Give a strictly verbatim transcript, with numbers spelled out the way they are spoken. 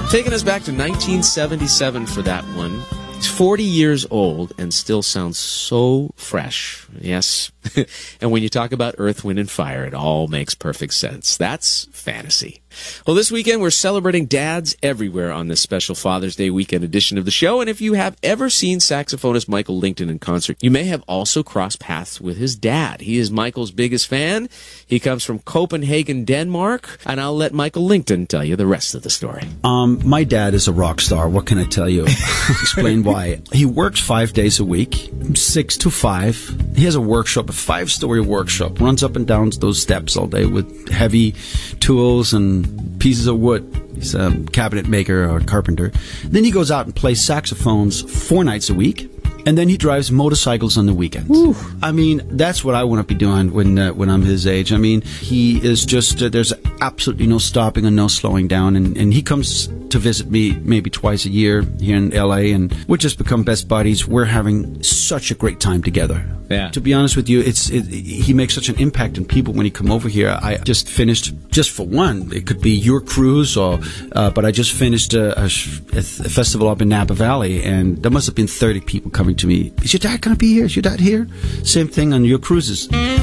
Taking us back to nineteen seventy-seven for that one. He's forty years old and still sounds so fresh. Yes. And when you talk about Earth, Wind, and Fire, it all makes perfect sense. That's fantasy. Well, this weekend we're celebrating dads everywhere on this special Father's Day weekend edition of the show. And if you have ever seen saxophonist Michael Lington in concert, you may have also crossed paths with his dad. He is Michael's biggest fan. He comes from Copenhagen, Denmark. And I'll let Michael Lington tell you the rest of the story. Um, my dad is a rock star. What can I tell you? Explain why. He works five days a week, six to five. He has a workshop, a five-story workshop, runs up and down those steps all day with heavy tools and pieces of wood. He's a cabinet maker or a carpenter. Then he goes out and plays saxophones four nights a week. And then he drives motorcycles on the weekends. Ooh. I mean, that's what I want to be doing when uh, when I'm his age. I mean, he is just, uh, there's absolutely no stopping and no slowing down. And, and he comes to visit me maybe twice a year here in L A, and we've just become best buddies. We're having such a great time together. Yeah. To be honest with you, it's it, he makes such an impact on people when he come over here. I just finished, just for one, it could be your cruise, or uh, but I just finished a, a, a festival up in Napa Valley, and there must have been thirty people coming to me. Is your dad going to be here? Is your dad here? Same thing on your cruises.